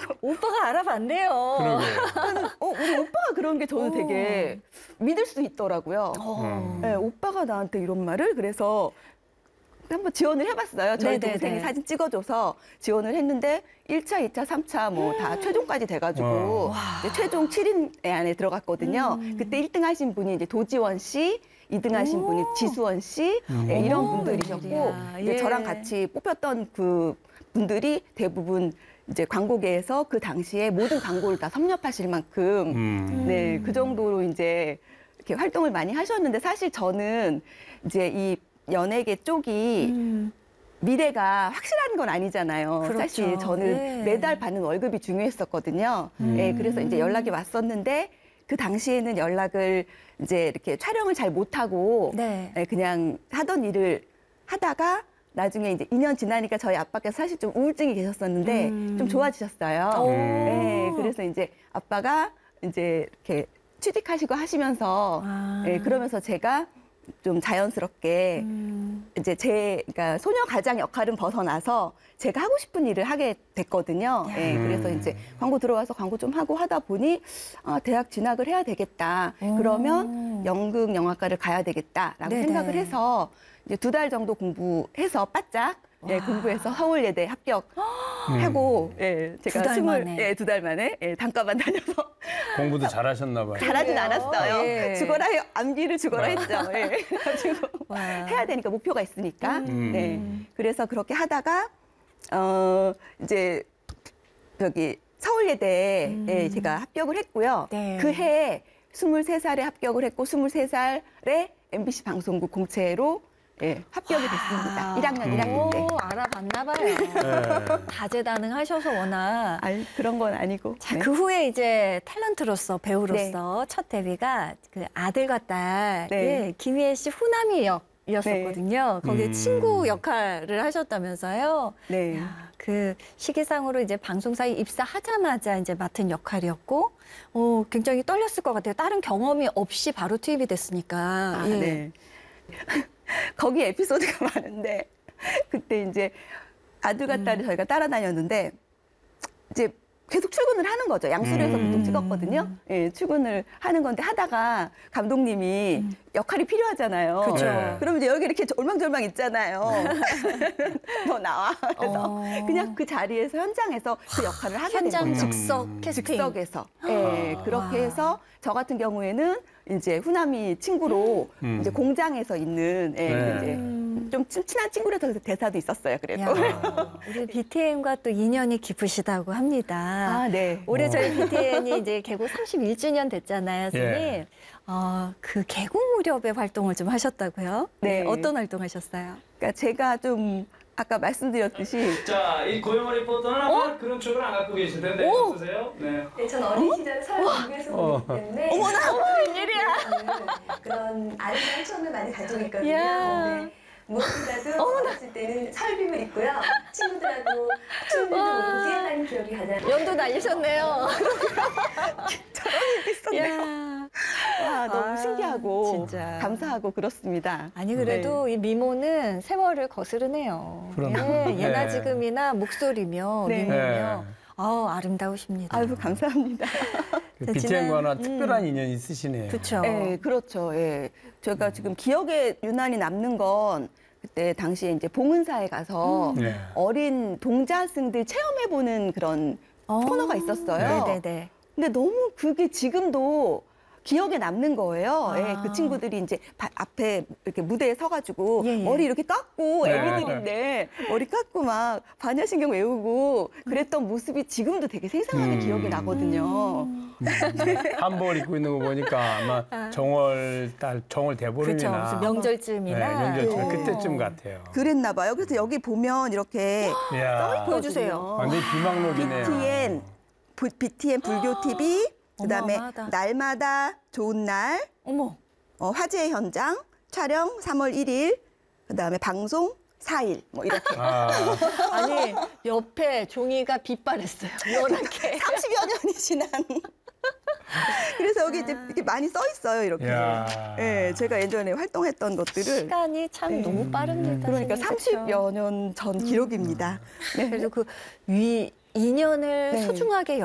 오빠가 알아봤네요. 저는 우리 오빠가 그런 게 저는 되게 믿을 수 있더라고요. 네, 오빠가 나한테 이런 말을 그래서 한번 지원을 해봤어요. 저희 네네네. 동생이 사진 찍어줘서 지원을 했는데 1차, 2차, 3차 뭐 다 최종까지 돼가지고 이제 최종 7인 안에 들어갔거든요. 그때 1등 하신 분이 이제 도지원 씨, 2등 하신 분이 지수원 씨 네, 이런 분들이셨고 웬일이야. 이제 예. 저랑 같이 뽑혔던 그 분들이 대부분 이제 광고계에서 그 당시에 모든 광고를 다 섭렵하실 만큼 네, 그 정도로 이제 이렇게 활동을 많이 하셨는데 사실 저는 이제 이 연예계 쪽이 미래가 확실한 건 아니잖아요. 그렇죠. 사실 저는 예. 매달 받는 월급이 중요했었거든요. 예, 그래서 이제 연락이 왔었는데 그 당시에는 연락을 이제 이렇게 촬영을 잘 못하고 네. 예, 그냥 하던 일을 하다가 나중에 이제 2년 지나니까 저희 아빠께서 사실 좀 우울증이 계셨었는데 좀 좋아지셨어요. 네, 그래서 이제 아빠가 이제 이렇게 취직하시고 하시면서 예, 그러면서 제가 좀 자연스럽게 이제 그러니까 소녀 가장 역할은 벗어나서 제가 하고 싶은 일을 하게 됐거든요. 예, 그래서 이제 광고 들어와서 광고 좀 하고 하다 보니 대학 진학을 해야 되겠다. 그러면 연극 영화과를 가야 되겠다라고 네네. 생각을 해서 이제 2달 정도 공부해서 바짝 예, 공부해서 서울예대 합격하고 예, 제가 2달 만에. 예, 2달 만에 예, 단과반 다녀서 공부도 잘하셨나 봐요. 잘하진 그래요? 않았어요. 예. 죽어라 암기를 죽어라 했죠. 예. 그래가지고 와. 해야 되니까 목표가 있으니까. 네. 그래서 그렇게 하다가 이제 저기 서울예대에 제가 합격을 했고요. 네. 그 해에 23살에 합격을 했고 23살에 MBC 방송국 공채로 예, 합격이 됐습니다. 1학년 1학년 때. 오, 알아봤나 봐요. 다재다능하셔서 워낙. 아니, 그런 건 아니고. 자, 네. 그 후에 이제 탤런트로서 배우로서 첫 데뷔가 그 아들과 딸 네. 예, 김희애 씨 후남이 역이었었거든요. 거기에 친구 역할을 하셨다면서요. 네. 야, 그 시기상으로 이제 방송사에 입사하자마자 이제 맡은 역할이었고, 굉장히 떨렸을 것 같아요. 다른 경험이 없이 바로 투입이 됐으니까. 예. 네. 거기 에피소드가 많은데 그때 이제 아들과 딸이 저희가 따라다녔는데 이제 계속 출근을 하는 거죠. 양수리에서 보통 찍었거든요. 예, 출근을 하는 건데 하다가 감독님이 역할이 필요하잖아요. 그쵸. 네. 그럼 이제 여기 이렇게 얼망졸망 있잖아요. 너 나와. 그래서 그냥 그 자리에서 현장에서 그 역할을 하게 된 현장 거죠. 즉석 캐스팅. 즉석에서. 예, 그렇게 해서 저 같은 경우에는 이제 후남이 친구로 이제 공장에서 있는 예, 네. 이제 좀 친한 친구라서 대사도 있었어요. 그래도. 야, 우리 BTN과 또 인연이 깊으시다고 합니다. 아, 네. 올해 저희 BTN이 이제 개국 31주년 됐잖아요, 선생님. 예. 그 개국 무렵에 활동을 좀 하셨다고요? 네. 어떤 활동 하셨어요? 그러니까 제가 좀 아까 말씀드렸듯이 자, 이 고영호 리포터는 아마 그런 추억을 안 갖고 계실 텐데 어떠세요? 네. 네, 전 어린 시절 서울 공부에서 보기 때문에 어머나! 웬일이야! 그런 아름다운 추억을 많이 가지고 있거든요. 이야. 네. 무엇보다도 어렸을 때는 설빔을 입고요. 친구들하고 춤도 보고 뛰어다니는 기억이 가장 연도 날리셨네요. 있었네요. 와, 너무 신기하고 진짜. 감사하고 그렇습니다. 아니 그래도 이 미모는 세월을 거스르네요. 그럼요. 예, 예나 네. 지금이나 목소리며 네. 미모며 아름다우십니다. 아유, 감사합니다. 그 BTN과는 특별한 인연이 있으시네요. 그렇죠. 네, 그렇죠. 예. 제가 지금 기억에 유난히 남는 건 그때 당시에 이제 봉은사에 가서 네. 어린 동자승들 체험해보는 그런 코너가 있었어요. 네네네. 근데 너무 그게 지금도 기억에 남는 거예요. 예, 그 친구들이 이제 앞에 이렇게 무대에 서가지고 예, 예. 머리 이렇게 깎고 네. 애기들인데 머리 깎고 막 반야신경 외우고 그랬던 모습이 지금도 되게 생생하게 기억이 나거든요. 한복을 입고 있는 거 보니까 아마 정월 그렇죠. 대보름이나 무슨 명절쯤이나. 명절쯤 네. 그때쯤 같아요. 그랬나 봐요. 그래서 여기 보면 이렇게 이야, 보여주세요. 완전히 비망록이네요. BTN 불교 TV, 그다음에 어마어마하다. 날마다 좋은 날, 어머. 화제의 현장 촬영 3월 1일, 그다음에 방송 4일 뭐 이렇게 아니 옆에 종이가 빛발했어요. 노랗게. 30여 년이 지난. 그래서 여기 이제 이렇게 많이 써 있어요, 이렇게. 이야. 예, 제가 예전에 활동했던 것들을. 시간이 참 너무 빠릅니다. 그러니까 선생님, 그렇죠? 30여 년 전 기록입니다. 네. 그래도 그 인연을 네. 소중하게